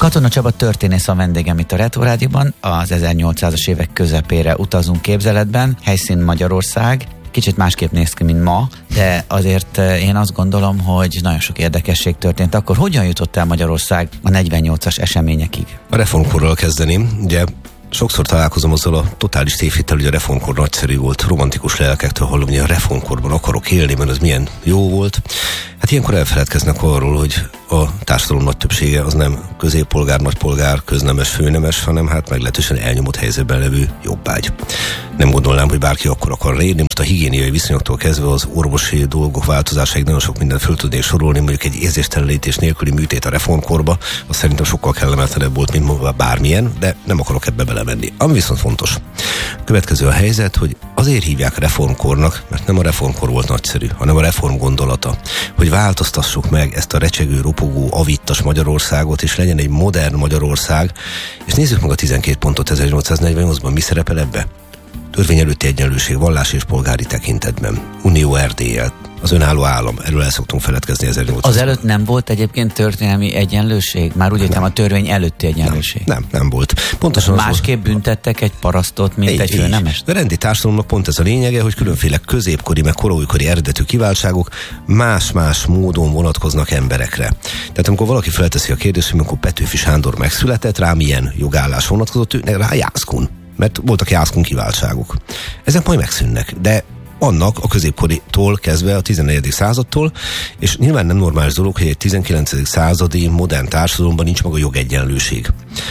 Katona Csaba történész a vendégem itt a Retro Rádióban, az 1800-as évek közepére utazunk képzeletben, helyszín Magyarország, kicsit másképp néz ki, mint ma, de azért én azt gondolom, hogy nagyon sok érdekesség történt. Akkor hogyan jutott el Magyarország a 48-as eseményekig? A reformkorral kezdeném, ugye sokszor találkozom azzal a totális tévhittel, hogy a reformkor nagyszerű volt, romantikus lelkektől hallom, hogy a reformkorban akarok élni, mert az milyen jó volt. Hát ilyenkor elfeledkeznek arról, hogy a társadalom nagy többsége az nem középpolgár, nagypolgár, köznemes, főnemes, hanem hát meglehetősen elnyomott helyzetben levő jobbágy. Nem gondolnám, hogy bárki akkor akar élni. Most a higiéniai viszonyoktól kezdve az orvosi dolgok változásáig nagyon sok mindent föl tudnék sorolni, mondjuk egy érzéstelenítés nélküli műtét a reformkorba, az szerintem sokkal kellemetlenebb volt, mint bármilyen, de nem akarok ebbe belemenni. Ami viszont fontos. Következő a helyzet, hogy azért hívják reformkornak, mert nem a reformkor volt nagyszerű, hanem a reform gondolata, hogy változtassuk meg ezt a recsegő, ropogó, avittas Magyarországot, és legyen egy modern Magyarország, és nézzük meg a 12 pontot 1848-ban, mi szerepel ebbe? Törvény előtti egyenlőség, vallás és polgári tekintetben, Unió Erdéllyel, az önálló állam, erről el szoktunk feledkezni 1800-ban. Az előtt nem volt egyébként történelmi egyenlőség? Már úgy értem, a törvény előtti egyenlőség. Nem volt. Pontosan másképp büntettek egy parasztot, mint egy főnemest? A rendi társadalomnak pont ez a lényege, hogy különféle középkori, meg koraújkori eredetű kiváltságok más-más módon vonatkoznak emberekre. Tehát amikor valaki felteszi a kérdést, hogy amikor Petőfi Sándor megszületett, rá milyen jogállás vonatkozott, ő rá jászkun. Mert voltak jászkun kiváltságok. Ezek majd megszűnnek, de annak a középkoritól kezdve a 14. századtól, és nyilván nem normális dolog, hogy egy 19. századi modern társadalomban nincs maga jogegyenlőség.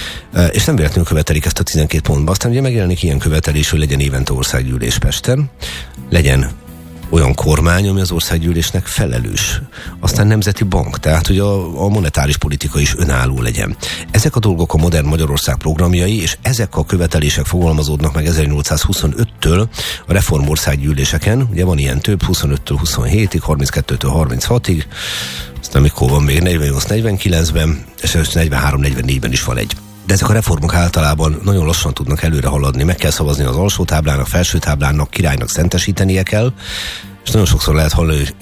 És nem véletlenül követelik ezt a 12 pontba. Aztán ugye megjelenik ilyen követelés, hogy legyen évente országgyűlés Pesten, legyen olyan kormány, ami az országgyűlésnek felelős. Aztán nemzeti bank, tehát hogy a monetáris politika is önálló legyen. Ezek a dolgok a modern Magyarország programjai, és ezek a követelések fogalmazódnak meg 1825-től a reformországgyűléseken. Ugye van ilyen több, 25-től 27-ig, 32-től 36-ig, aztán mikor van még 48-49-ben, és 43-44-ben is van egy. De ezek a reformok általában nagyon lassan tudnak előre haladni. Meg kell szavazni az alsó táblának, felső táblának, királynak szentesítenie kell, és nagyon sokszor lehet hallani, hogy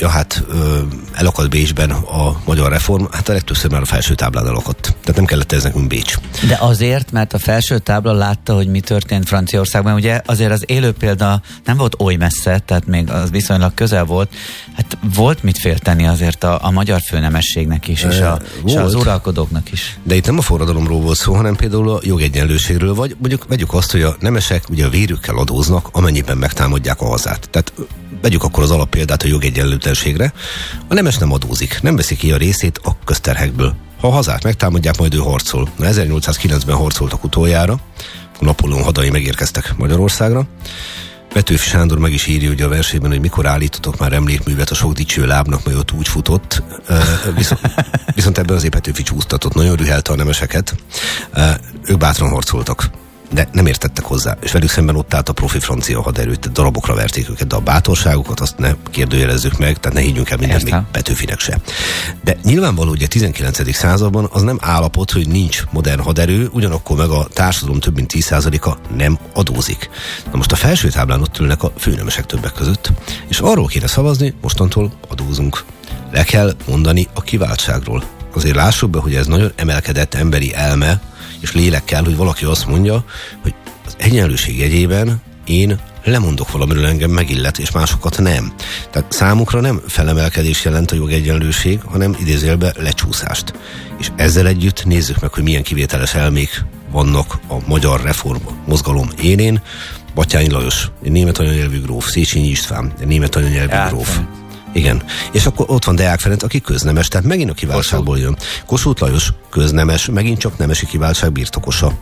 elakadt Bécsben a magyar reform, hát a legtöbbször már a felső táblán elakadt. Tehát nem kellett ez nekünk Bécs. De azért, mert a felső tábla látta, hogy mi történt Franciaországban, ugye azért az élő példa nem volt oly messze, tehát még az viszonylag közel volt. Hát volt mit félteni azért a magyar főnemességnek is, és az uralkodóknak is. De itt nem a forradalomról volt szó, hanem például a jogegyenlőségről, vagy mondjuk vegyük azt, hogy a nemesek ugye a vérükkel adóznak, amennyiben megtámadják a hazát. Tehát vegyük akkor az alappéldát a jogegyenlőtlenségre. A nemes nem adózik, nem veszi ki a részét a közterhekből. Ha a hazát megtámadják, majd ő harcol. 1809-ben harcoltak utoljára, a Napóleon hadai megérkeztek Magyarországra. Petőfi Sándor meg is írja ugye a versében, hogy mikor állítotok már emlékművet a sok dicső lábnak, majd ott úgy futott. Viszont ebben azért Petőfi csúsztatott, nagyon rühelte a nemeseket. Ők bátran harcoltak, de nem értettek hozzá, és velük szemben ott állt a profi francia haderőt, darabokra verték őket, de a bátorságukat azt ne kérdőjelezzük meg, tehát ne higgyünk el mindent, még Petőfinek se. De nyilvánvaló, hogy a 19. században az nem állapot, hogy nincs modern haderő, ugyanakkor meg a társadalom több mint 10%-a nem adózik. Na most a felső táblán ott ülnek a főnemesek többek között, és arról kéne szavazni, mostantól adózunk. Le kell mondani a kiváltságról. Azért lássuk be, hogy ez nagyon emelkedett emberi elme, és lélek kell, hogy valaki azt mondja, hogy az egyenlőség jegyében én lemondok valamiről, engem megillet, és másokat nem. Tehát számukra nem felemelkedés jelent a jogegyenlőség, hanem idézőjelben lecsúszást. És ezzel együtt nézzük meg, hogy milyen kivételes elmék vannak a magyar reform mozgalom élén. Batthyány Lajos, egy német anyanyelvű gróf, Széchenyi István, egy német anyanyelvű gróf. Igen. És akkor ott van Deák Ferenc, aki köznemes, tehát megint a kiváltságból jön. Kossuth Lajos köznemes, megint csak nemesi kiváltság birtokosa.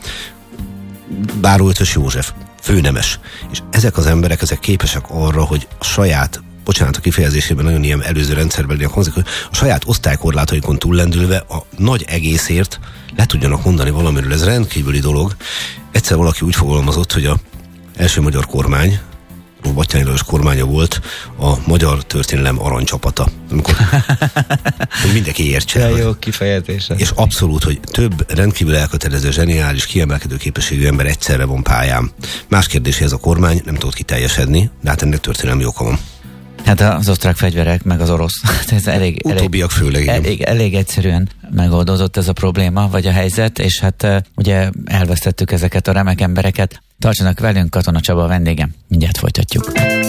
Báró Eötvös József, főnemes. És ezek az emberek, ezek képesek arra, hogy a saját, bocsánat, a kifejezésében nagyon ilyen előző rendszerbeli hangzik, hogy a saját osztálykorlátaikon túllendülve a nagy egészért le tudjanak mondani valamiről. Ez rendkívüli dolog. Egyszer valaki úgy fogalmazott, hogy a első magyar kormány, Batthyány Lajos kormánya volt a magyar történelem aranycsapata. Amikor hogy mindenki értse. Jó kifejezés. És abszolút, hogy több rendkívül elkötelező, zseniális, kiemelkedő képességű ember egyszerre van pályán. Más kérdés, hogy ez a kormány nem tudott kiteljesedni, de hát ennek történelmi oka van. Hát az osztrák fegyverek, meg az orosz. Ez utóbbiak főleg. Elég egyszerűen megoldódott ez a probléma, vagy a helyzet, és hát ugye elvesztettük ezeket a remek embereket. Tartsanak velünk, Katona Csaba a vendégem. Mindjárt folytatjuk.